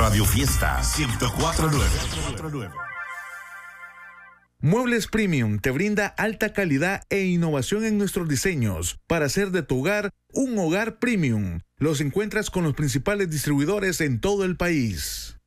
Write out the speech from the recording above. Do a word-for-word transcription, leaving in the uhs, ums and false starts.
Radio Fiesta ciento cuatro punto nueve. Muebles Premium te brinda alta calidad e innovación en nuestros diseños para hacer de tu hogar un hogar premium. Los encuentras con los principales distribuidores en todo el país.